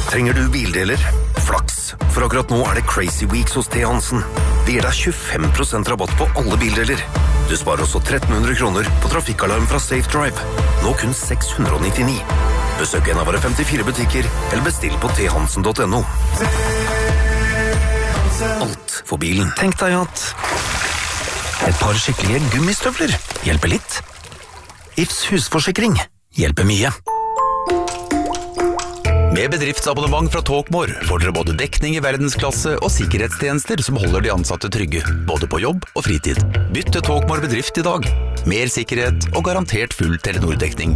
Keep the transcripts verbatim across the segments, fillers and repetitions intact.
Trenger du bildeler? Flaks, for akkurat nå er det Crazy Weeks hos T. Hansen. Det gir deg tjuefem prosent rabatt på alle bildeler. Du sparer også tretten hundre kroner på trafikkalarm fra Safe Drive. Nå kun seks hundre og nittini. Besøk en av våre femtifire butikker, eller bestill på t hansen punktum no. Alt for bilen. Tenk deg at et par skikkelige gummistøvler hjelper litt. Ifs husforsikring hjelper mye. Med bedriftsabonnement fra Talkmore får dere både dekning i verdensklasse og sikkerhetstjenester som holder de ansatte trygge, både på jobb og fritid. Bytt til Talkmore bedrift i dag. Mer sikkerhet og garantert full Telenor-dekning.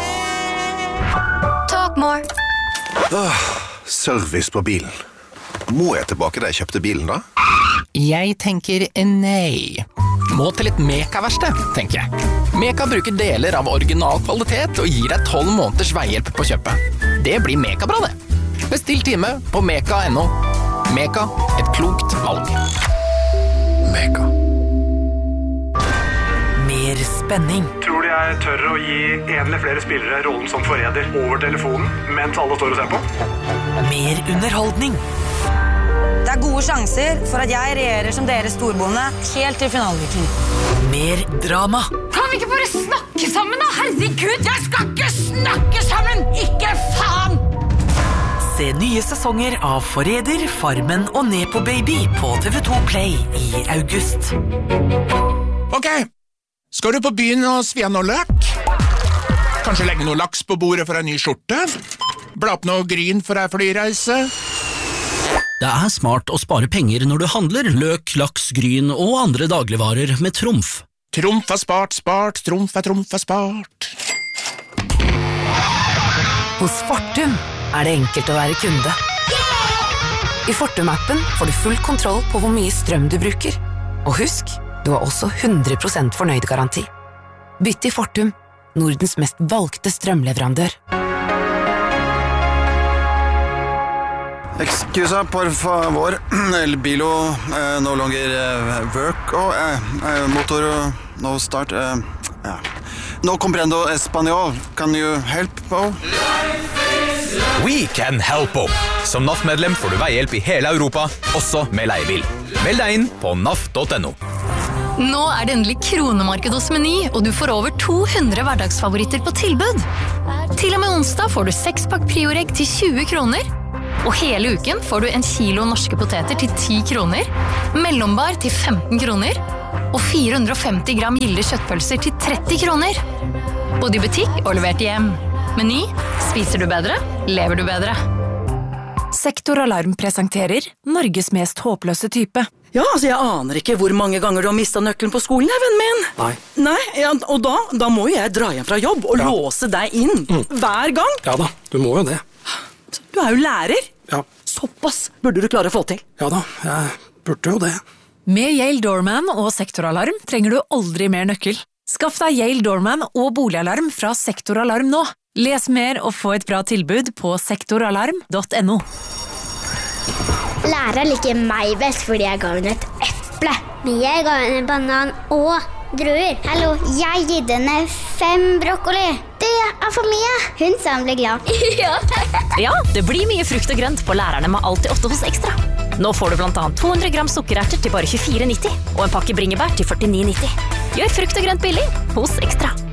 Talkmore. Åh, service på bilen. Må jeg tilbake da jeg kjøpte bilen da? Jeg tenker nei. Må til et Meka-verksted, tenker jeg. Meka bruker deler av original kvalitet og gir deg tolv måneders veihjelp på kjøpet. Det blir Meka-bra, det. Bestill time på meka punktum no. Meka, et klokt valg. Meka. Mer spenning. Tror du jeg tør å gi en eller flere spillere rollen som forræder over telefonen mens alle står og ser på? Mer underholdning. Det er gode sjanser for at jeg regjerer som deres storbonde helt til finaleviken. Mer drama. Kan vi ikke bare snakke sammen da? Herregud, jeg skal ikke snakke sammen! Ikke faen! Se nye sesonger av Forræder, Farmen og Nepo Baby på T V to Play i august. Ok, skal du på byen og svia noe løk? Kanskje legge noe laks på bordet for en ny skjorte? Bla opp noe gryn for en flyreise? Det er smart å spare penger når du handler løk, laks, gryn og andre dagligvarer med Trumf. Trumf er spart, spart, Trumf er Trumf er spart. Hos Fortum er det enkelt å være kunde. I Fortum-appen får du full kontroll på hvor mye strøm du bruker. Og husk, du har også hundre prosent fornøyd garanti. Bytt i Fortum, Nordens mest valgte strømleverandør. Excusa, por favor. El bilo eh, no longer eh, work. Oh, eh, eh, motor no start. Eh, ja. No comprendo español. Can you help? Oh? We can help up. Som N A F-medlem får du veihjelp i hele Europa, også med leiebil. Meld deg inn på N A F punktum no. Nå er det endelig kronemarked hos Meny, og du får over to hundre hverdagsfavoritter på tilbud. Til og med onsdag får du seks pakk prioregg til tjue kroner, og hele uken får du en kilo norske poteter til ti kroner, mellombar til femten kroner, og fire hundre og femti gram gilde kjøttpølser til tretti kroner. Både i butikk og levert hjem. Meny, spiser du bedre, lever du bedre. Sektoralarm presenterer Norges mest håpløse type. Ja, altså jeg aner ikke hvor mange ganger du har mistet nøkkelen på skolen, jeg, vennen min. Nei. Nei, ja, og da, da må jeg dra hjem fra jobb og ja. låse deg inn. Mm. Hver gang. Ja da, du må jo det. Du er jo lærer. Ja. Såpass burde du klare å få til. Ja da, jeg burde jo det. Med Yale Doorman og Sektoralarm trenger du aldri mer nøkkel. Skaff deg Yale Doorman og boligalarm fra Sektoralarm nå. Les mer og få et bra tilbud på sektoralarm punktum no. Læreren liker meg best fordi jeg ga henne et eple. Men jeg ga henne en banan og druer. Hallo, jeg gitt henne fem brokkoli. Det er for mye. Hun sa hun ble glad. Ja. Ja, det blir mye frukt og grønt på lærerne med Alltid åtte hos Ekstra. Nå får du blant annet to hundre gram sukkererter til bare tjuefire nitti og en pakke bringebær til førtini nitti. Gjør frukt og grønt billig hos Ekstra.